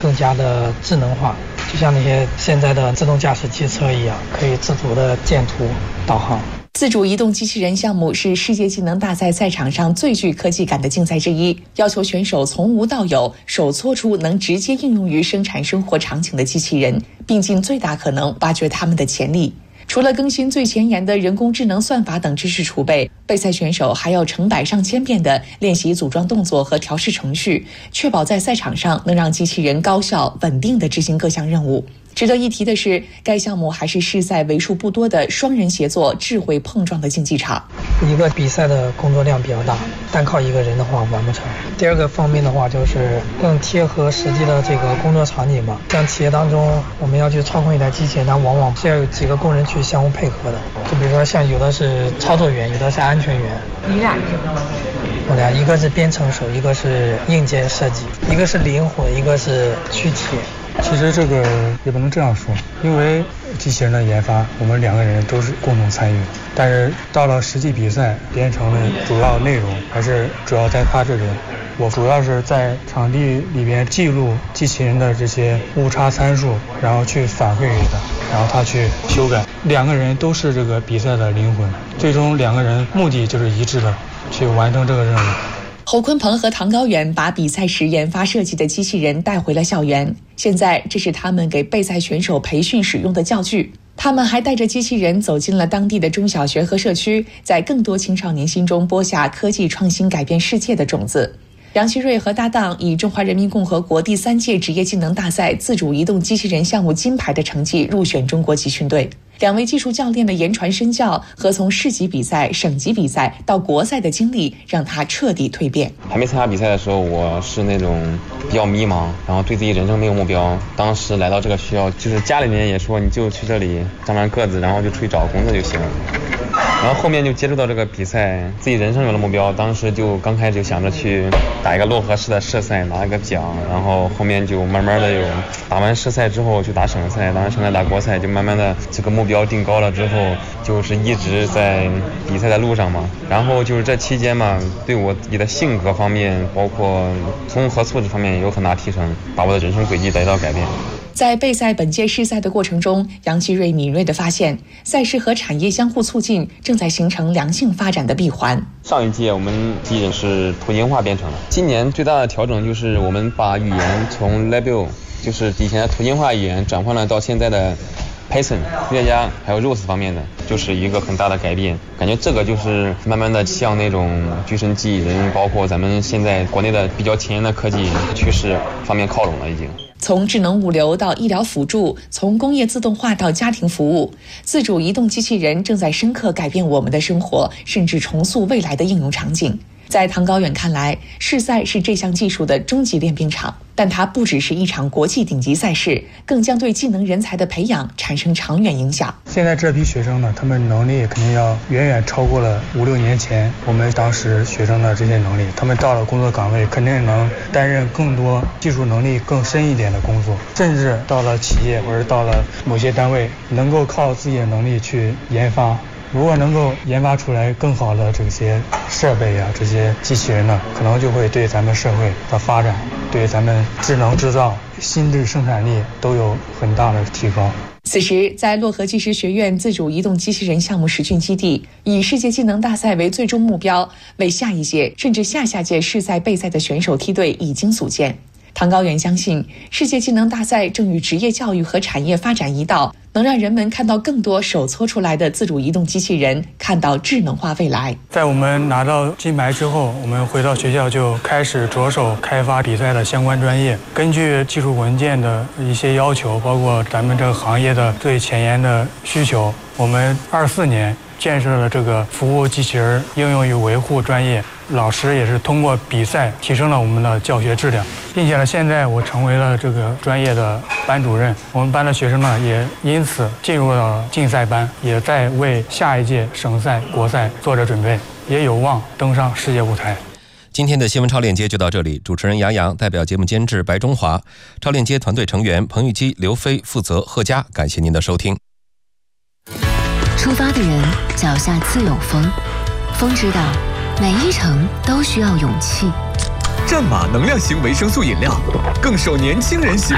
更加的智能化，就像那些现在的自动驾驶汽车一样，可以自主的见图导航。 自主移动机器人项目是世界技能大赛赛场上最具科技感的竞赛之一，要求选手从无到有，手搓出能直接应用于生产生活场景的机器人，并尽最大可能挖掘他们的潜力。除了更新最前沿的人工智能算法等知识储备，备赛选手还要成百上千遍地练习组装动作和调试程序，确保在赛场上能让机器人高效稳定地执行各项任务。值得一提的是，该项目还是世赛为数不多的双人协作、智慧碰撞的竞技场。 一个比赛的工作量比较大，单靠一个人的话完不成。第二个方面的话，就是更贴合实际的这个工作场景吧。像企业当中，我们要去操控一台机器人，它往往是要有几个工人去相互配合的。就比如说，像有的是操作员，有的是安全员。 你俩是什么？ 我俩一个是编程手，一个是硬件设计，一个是灵魂，一个是躯体。 其实这个也不能这样说，因为机器人的研发我们两个人都是共同参与，但是到了实际比赛编程的主要内容还是主要在他这边。我主要是在场地里边记录机器人的这些误差参数，然后去反馈给他，然后他去修改。两个人都是这个比赛的灵魂，最终两个人目的就是一致的，去完成这个任务。 侯鲲鹏和唐高远把比赛时研发设计的机器人带回了校园，现在这是他们给备赛选手培训使用的教具。他们还带着机器人走进了当地的中小学和社区，在更多青少年心中播下科技创新改变世界的种子。杨奇瑞和搭档以中华人民共和国第3届职业技能大赛自主移动机器人项目金牌的成绩入选中国集训队。两位技术教练的言传身教和从市级比赛、省级比赛到国赛的经历，让他彻底蜕变。 还没参加比赛的时候，我是那种比较迷茫，然后对自己人生没有目标。当时来到这个学校，就是家里面也说你就去这里长长个子，然后就出去找工作就行了。然后后面就接触到这个比赛，自己人生有了目标，当时就刚开始就想着去打一个漯河市的市赛，拿一个奖，然后后面就慢慢的有打完市赛之后去打省赛，打完省赛打国赛，就慢慢的这个目标定高了之后，就是一直在比赛的路上嘛。然后就是这期间嘛，对我自己的性格方面，包括综合素质方面有很大提升，把我的人生轨迹得到改变。 在备赛本届世赛的过程中，杨奇瑞敏锐地发现，赛事和产业相互促进，正在形成良性发展的闭环。 上一届我们机器人是图形化编程的，今年最大的调整就是我们把语言从 Label， 就是以前的图形化语言转换了到现在的Python、科学家还有 ROS 方面的，就是一个很大的改变。感觉这个就是慢慢的向那种具身机器人，包括咱们现在国内的比较前沿的科技趋势方面靠拢了已经。 从智能物流到医疗辅助，从工业自动化到家庭服务，自主移动机器人正在深刻改变我们的生活，甚至重塑未来的应用场景。在唐高远看来，世赛是这项技术的终极练兵场，但它不只是一场国际顶级赛事，更将对技能人才的培养产生长远影响。 现在这批学生呢，他们能力肯定要远远超过了5-6年前我们当时学生的这些能力。他们到了工作岗位，肯定能担任更多技术能力更深一点的工作，甚至到了企业或者到了某些单位，能够靠自己的能力去研发。如果能够研发出来更好的这些设备啊，这些机器人呢，可能就会对咱们社会的发展，对咱们智能制造、新质生产力都有很大的提高。 此时，在漯河技师学院自主移动机器人项目实训基地，以世界技能大赛为最终目标，为下一届甚至下下届世赛备赛的选手梯队已经组建。唐高远相信，世界技能大赛正与职业教育和产业发展一道，能让人们看到更多手搓出来的自主移动机器人，看到智能化未来。 在我们拿到金牌之后，我们回到学校就开始着手开发比赛的相关专业，根据技术文件的一些要求，包括咱们这个行业的最前沿的需求，我们24年建设了这个服务机器人应用与维护专业。老师也是通过比赛提升了我们的教学质量，并且呢，现在我成为了这个专业的班主任。我们班的学生呢，也因此进入了竞赛班，也在为下一届省赛、国赛做着准备，也有望登上世界舞台。 今天的新闻超链接就到这里，主持人杨洋代表节目监制白中华，超链接团队成员彭玉基、刘飞负责贺佳，感谢您的收听。 出发的人脚下自有风，风知道每一程都需要勇气。 战马能量型维生素饮料更受年轻人喜欢。